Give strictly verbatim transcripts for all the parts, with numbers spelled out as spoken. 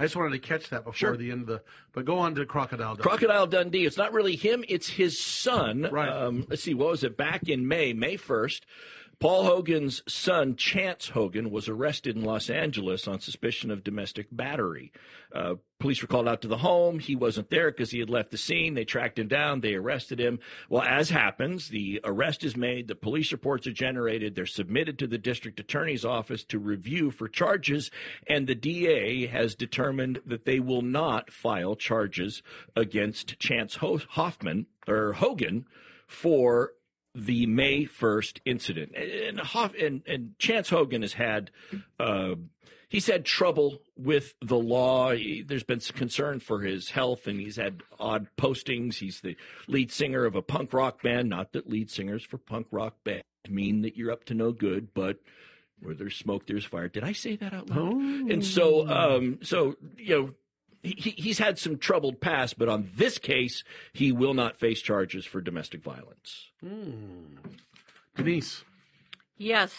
I just wanted to catch that before Sure. the end of the. But go on to Crocodile Dundee. Crocodile Dundee. It's not really him. It's his son. Right. Um, let's see. What was it? Back in May, May first, Paul Hogan's son, Chance Hogan, was arrested in Los Angeles on suspicion of domestic battery. Uh, police were called out to the home. He wasn't there because he had left the scene. They tracked him down. They arrested him. Well, as happens, the arrest is made. The police reports are generated. They're submitted to the district attorney's office to review for charges. And the D A has determined that they will not file charges against Chance Ho- Hoffman or Hogan for the May first incident. And, Hoff, and, and Chance Hogan has had, uh, he's had trouble with the law. He, there's been some concern for his health, and he's had odd postings. He's the lead singer of a punk rock band. Not that lead singers for punk rock bands mean that you're up to no good, but where there's smoke, there's fire. Did I say that out loud? Oh. And so, um, so, you know, He, he's had some troubled past, but on this case, he will not face charges for domestic violence. Hmm. Denise. Yes.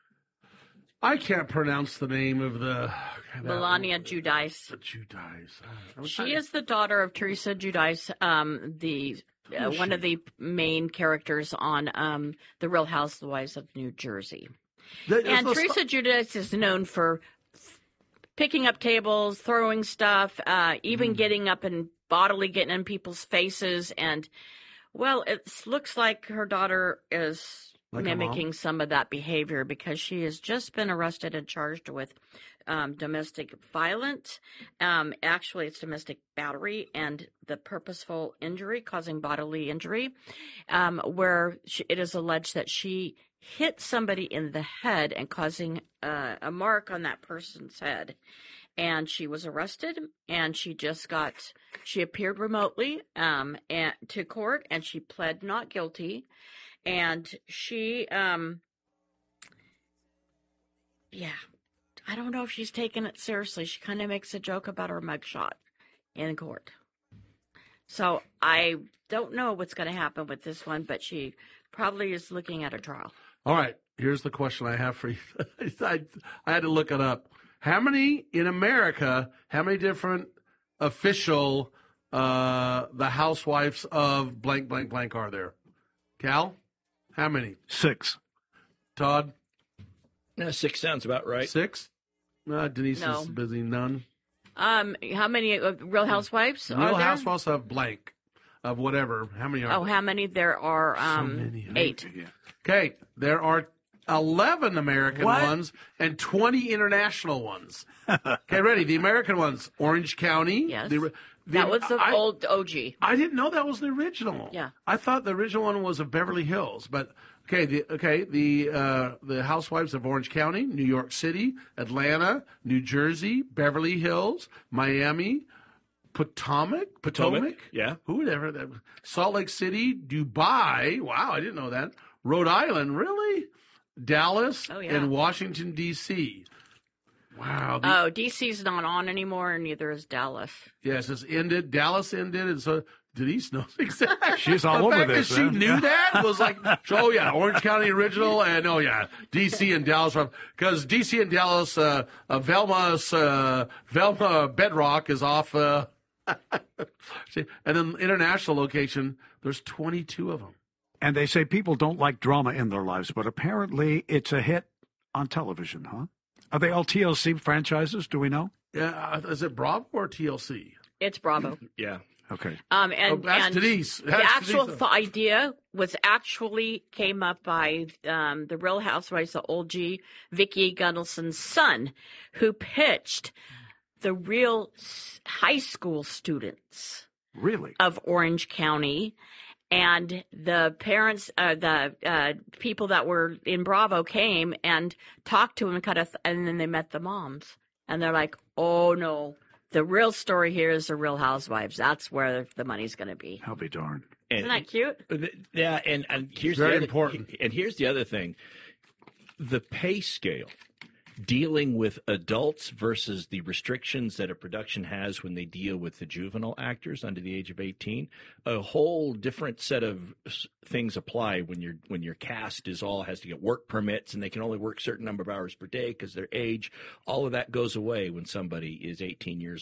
I can't pronounce the name of the... Melania Giudice. The Giudice. Uh, She is the daughter of Teresa Giudice, um, the uh, one of the main characters on um, The Real Housewives of New Jersey. The, And the, Teresa Giudice is known for picking up tables, throwing stuff, uh, even mm. getting up and bodily getting in people's faces. And, well, it looks like her daughter is like mimicking some of that behavior because she has just been arrested and charged with um, domestic violence. Um, actually, it's domestic battery and the purposeful injury, causing bodily injury, um, where she, it is alleged that she hit somebody in the head and causing uh, a mark on that person's head. And she was arrested, and she just got, she appeared remotely um, and, to court, and she pled not guilty. And she, um, yeah, I don't know if she's taking it seriously. She kind of makes a joke about her mugshot in court. So I don't know what's going to happen with this one, but she probably is looking at a trial. All right, here's the question I have for you. I, I had to look it up. How many in America, how many different official, uh, the housewives of blank, blank, blank are there? Cal, how many? Six. Todd? No, six sounds about right. Six? Uh, Denise No. is busy. None. Um, how many uh, Real Housewives Real are there? Housewives of blank, of whatever. How many are Oh, there? how many? There are um, So many. eight. Okay, there are eleven American What? ones and twenty international ones. Okay, ready? The American ones, Orange County. Yes. The, the, That was the I, old O G. I didn't know that was the original. Yeah. I thought the original one was of Beverly Hills, but okay, the okay, the uh, the Housewives of Orange County, New York City, Atlanta, New Jersey, Beverly Hills, Miami, Potomac, Potomac, Potomac, yeah. Who would ever that? Salt Lake City, Dubai. Wow, I didn't know that. Rhode Island, really? Dallas Oh, yeah. and Washington D C. Wow. The, Oh, D C's not on anymore, and neither is Dallas. Yes, it's ended. Dallas ended, and so Denise knows exactly. She's all the over fact this, That she man. knew Yeah. that was like, oh yeah, Orange County original, and oh yeah, D C and Dallas, because D C and Dallas, uh, uh, Velma's uh, Velma Bedrock is off, uh, and then international location. There's twenty-two of them. And they say people don't like drama in their lives, but apparently it's a hit on television, huh? Are they all T L C franchises? Do we know? Yeah, uh, is it Bravo or T L C? It's Bravo. Yeah. Okay. Um, and, Oh, that's and Denise. the That's actual Denise. th- idea was actually came up by um, the Real Housewives of Old G, Vicki Gunvalson's son, who pitched the real s- high school students Really? of Orange County. And the parents, uh, the uh, people that were in Bravo came and talked to him, and, kind of, and then they met the moms. And they're like, oh, no, the real story here is the Real Housewives. That's where the money's going to be. I'll be darned. And, Isn't that cute? Yeah, and, and here's Very the other, important. And here's the other thing: the pay scale, dealing with adults versus the restrictions that a production has when they deal with the juvenile actors under the age of eighteen. A whole different set of s- things apply when your when your cast is all has to get work permits and they can only work a certain number of hours per day because their age. All of that goes away when somebody is eighteen years